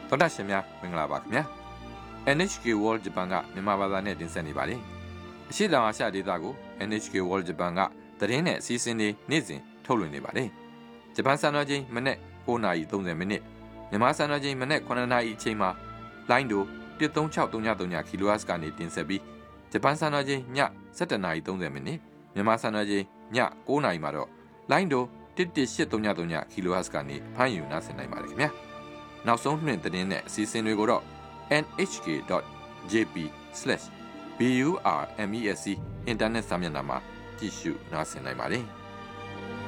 သောတာရှင်များမင်္ဂလာပါခင်ဗျာ NHK World Japan ကမြန်မာဘာသာနဲ့တင်ဆက်နေပါတယ်အရှိတောင်အာရှဒေသကို NHK World Japan ကသတင်းနဲ့အစီအစဉ်တွေနေ့စဉ်ထုတ်လွှင့်နေပါတယ်ဂျပန်စံတော်ချိန်မနေ့9:30မိနစ်မြန်မာစံတော်ချိန်မနေ့9:00အချိန်မှာလိုင်းဒို13633 kHz ကနေတင်ဆက်ပြီးဂျပန်စံတော်ချိန်ည7:30မိနစ်မြန်မာစံတော်ချိန်ည9:00မှာတော့လိုင်းဒို11833 kHz ကနေဖမ်းယူနားဆင်နိုင်ပါတယ်ခင်ဗျာနောက်ဆုံးနှင့်သတင်းနဲ့အစီအစဉ်တွေကိုတော့ nhk.jp/burmesc အင်တာနက်စာမျက်နှာမှာကြည့်ရှုနားဆင်နိုင်ပါတယ်